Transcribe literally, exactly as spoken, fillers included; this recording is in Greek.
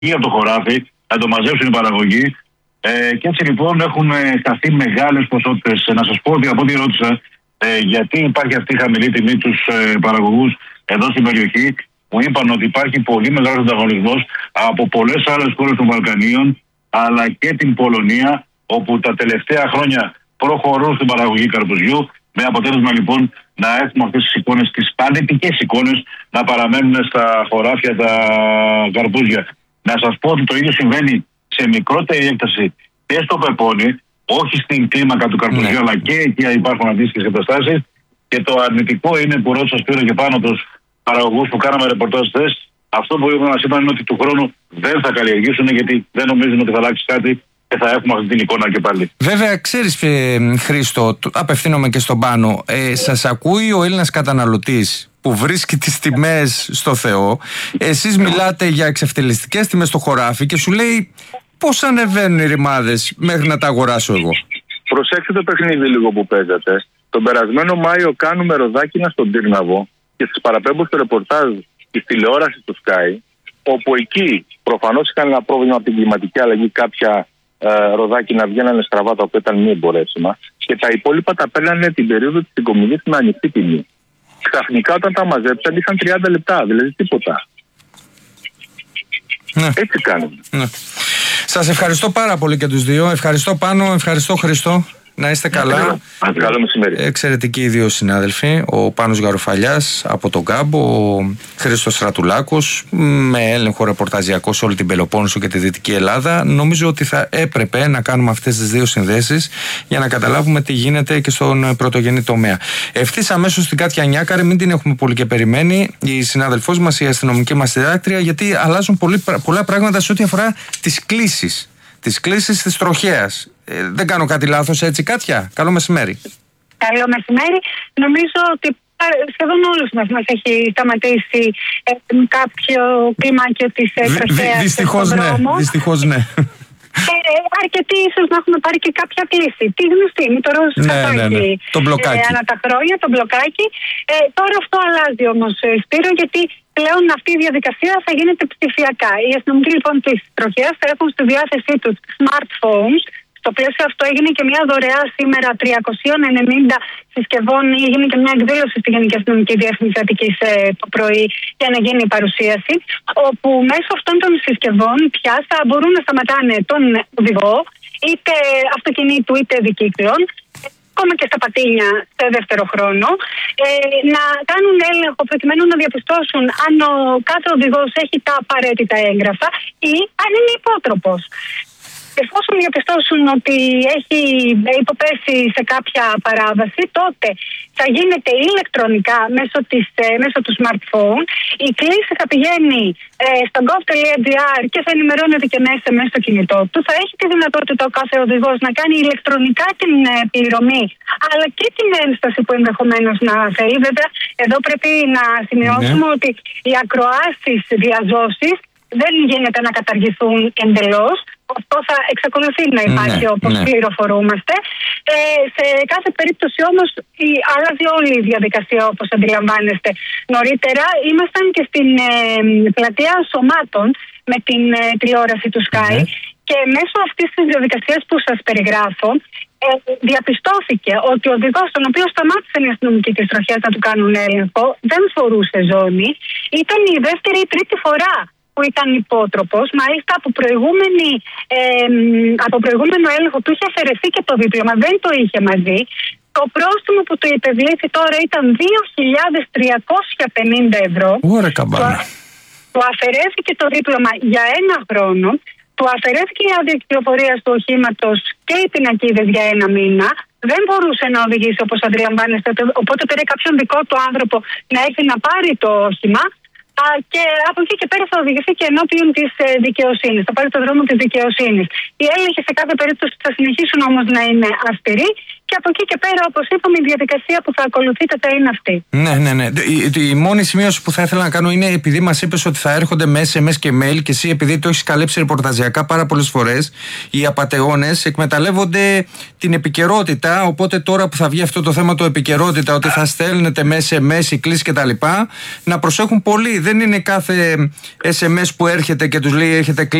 από το χωράφι, να το μαζέψουν οι παραγωγοί. Ε, και έτσι λοιπόν έχουν σταθεί μεγάλες ποσότητες. Να σας πω ότι από ό,τι ρώτησα, ε, γιατί υπάρχει αυτή η χαμηλή τιμή τους ε, παραγωγούς εδώ στην περιοχή, μου είπαν ότι υπάρχει πολύ μεγάλος ανταγωνισμός από πολλές άλλες χώρες των Βαλκανίων, αλλά και την Πολωνία, όπου τα τελευταία χρόνια προχωρούν στην παραγωγή καρπουζιού, με αποτέλεσμα λοιπόν να έχουμε αυτές τις εικόνες, τις πανετικές εικόνες, να παραμένουν στα χωράφια τα καρπούζια. Να σας πω ότι το ίδιο συμβαίνει σε μικρότερη έκταση και στο Πεπόνι, όχι στην κλίμακα του καρπουζιού, ναι, αλλά και εκεί υπάρχουν αντίστοιχες εγκαταστάσεις. Και το αρνητικό είναι που ρώτησα Σπύρο και πάνω τους παραγωγούς που κάναμε ρεπορτάζ χθες, αυτό που μας είπαν είναι ότι του χρόνου δεν θα καλλιεργήσουν, γιατί δεν νομίζουν ότι θα αλλάξει κάτι και θα έχουμε αυτή την εικόνα και πάλι. Βέβαια, ξέρεις, ε, Χρήστο, απευθύνομαι και στον Πάνο, ε, σας ακούει ο Έλληνας καταναλωτής που βρίσκει τις τιμές στο Θεό. Εσείς μιλάτε για εξευτελιστικές τιμές στο χωράφι και σου λέει πώς ανεβαίνουν οι ρημάδες μέχρι να τα αγοράσω εγώ. Προσέξτε το παιχνίδι λίγο που παίζατε. Τον περασμένο Μάιο κάνουμε ροδάκινα στον Τύρναβο και σας παραπέμπω στο ρεπορτάζ της τηλεόρασης του Sky, όπου εκεί προφανώς είχαν ένα πρόβλημα από την κλιματική αλλαγή, κάποια ε, ροδάκινα βγαίνανε στραβά τα οποία ήταν μη εμπορεύσιμα και τα υπόλοιπα τα παίρνανε την περίοδο της συγκομιδής με ανοιχτή τιμή. Ξαφνικά όταν τα μαζέψαν είχαν τριάντα λεπτά, δηλαδή τίποτα. Ναι. Έτσι κάνουμε. Ναι. Σας ευχαριστώ πάρα πολύ και τους δύο. Ευχαριστώ Πάνο, ευχαριστώ Χρήστο. Να είστε καλά. Καλό μεσημέρι. Εξαιρετικοί οι δύο συνάδελφοι. Ο Πάνος Γαροφαλιάς από τον Κάμπο, ο Χρήστος Στρατουλάκος, με έλεγχο ρεπορταζιακό σε όλη την Πελοπόννησο και τη Δυτική Ελλάδα. Νομίζω ότι θα έπρεπε να κάνουμε αυτές τις δύο συνδέσεις για να καταλάβουμε τι γίνεται και στον πρωτογενή τομέα. Ευθύς αμέσως στην Κάτια Νιάκαρη, μην την έχουμε πολύ και περιμένει, η συνάδελφός μας, η αστυνομική μας συντάκτρια, γιατί αλλάζουν πολύ, πολλά πράγματα σε ό,τι αφορά τις κλήσεις. Τις κλήσεις της τροχέας. Ε, δεν κάνω κάτι λάθος, έτσι, Κάτια? Καλό μεσημέρι. Καλό μεσημέρι. Νομίζω ότι σχεδόν όλους μας μας έχει σταματήσει ε, κάποιο κλιμάκιο της ε, τροχέας. Δυ, δυστυχώς στον ναι, δρόμο. δυστυχώς ναι. Ε, αρκετοί ίσως να έχουμε πάρει και κάποια κλίση. Τι γνωστή, με το ροζ ναι, σκατάκι. Ναι, ναι. Το μπλοκάκι. Ε, ανά τα χρόνια, το μπλοκάκι. Ε, τώρα αυτό αλλάζει όμως, Σπύρο, γιατί πλέον αυτή η διαδικασία θα γίνεται ψηφιακά. Οι αστυνομικοί λοιπόν της τροχέας θα έχουν στη διάθεσή τους smartphones. Στο πλαίσιο αυτό έγινε και μια δωρεά σήμερα τριακόσια ενενήντα συσκευών. Έγινε και μια εκδήλωση στη Γενική Αστυνομική Διεύθυνση Αττικής ε, το πρωί για να γίνει η παρουσίαση. Όπου μέσω αυτών των συσκευών πια θα μπορούν να σταματάνε τον οδηγό, είτε αυτοκινήτου είτε δικύκλων, ακόμα και στα πατίνια σε δεύτερο χρόνο, ε, να κάνουν έλεγχο προκειμένου να διαπιστώσουν αν ο κάθε οδηγός έχει τα απαραίτητα έγγραφα ή αν είναι υπότροπος. Εφόσον διαπιστώσουν ότι έχει υποπέσει σε κάποια παράβαση, τότε θα γίνεται ηλεκτρονικά μέσω, της, μέσω του smartphone. Η κλήση θα πηγαίνει ε, στο gov τελεία gr και θα ενημερώνεται και μέσα μέσα στο κινητό του. Θα έχει τη δυνατότητα ο κάθε οδηγός να κάνει ηλεκτρονικά την ε, πληρωμή, αλλά και την ένσταση που ενδεχομένως να θέλει. Βέβαια, εδώ πρέπει να σημειώσουμε ναι. ότι οι ακροάσεις διαζώσεις δεν γίνεται να καταργηθούν εντελώς. Αυτό θα εξακολουθεί να υπάρχει, ναι, όπως ναι. πληροφορούμαστε. Ε, σε κάθε περίπτωση όμως η, αλλάζει όλη η διαδικασία, όπως αντιλαμβάνεστε. Νωρίτερα ήμασταν και στην ε, πλατεία Σωμάτων με την ε, τηλεόραση του Sky, ναι. και μέσω αυτής της διαδικασίας που σας περιγράφω ε, διαπιστώθηκε ότι ο οδηγός, τον οποίο σταμάτησαν οι αστυνομικοί της τροχέας να του κάνουν έλεγχο, δεν φορούσε ζώνη. Ήταν η δεύτερη ή τρίτη φορά που ήταν υπότροπος, μάλιστα από, προηγούμενη, ε, από προηγούμενο έλεγχο του είχε αφαιρεθεί και το δίπλωμα, δεν το είχε μαζί. Το πρόστιμο που του υπευλήθη τώρα ήταν δύο χιλιάδες τριακόσια πενήντα ευρώ. Ωραία καμπάνα. Του αφαιρέθηκε το δίπλωμα για ένα χρόνο, του αφαιρέθηκε η άδεια κυκλοφορίας του οχήματος και οι πινακίδες για ένα μήνα. Δεν μπορούσε να οδηγήσει, όπως αντιλαμβάνεστε, οπότε πήρε κάποιον δικό του άνθρωπο να έρθει να πάρει το όχημα. Και από εκεί και πέρα θα οδηγηθεί και ενώπιον της δικαιοσύνης. Θα πάρει το δρόμο της δικαιοσύνης. Οι έλεγχοι σε κάθε περίπτωση θα συνεχίσουν όμως να είναι αυστηροί Και από εκεί και πέρα, όπως είπαμε, η διαδικασία που θα ακολουθείτε θα είναι αυτή. Ναι, ναι, ναι. Η, η μόνη σημείωση που θα ήθελα να κάνω είναι, επειδή μας είπες ότι θα έρχονται με ες εμ ες και mail και εσύ, επειδή το έχεις καλύψει ρεπορταζιακά πάρα πολλές φορές, οι απατεώνες εκμεταλλεύονται την επικαιρότητα. Οπότε τώρα που θα βγει αυτό το θέμα, το επικαιρότητα, ότι θα στέλνετε με ες εμ ες, οι κλήσεις κτλ., να προσέχουν πολύ. Δεν είναι κάθε ες εμ ες που έρχεται και τους λέει έχετε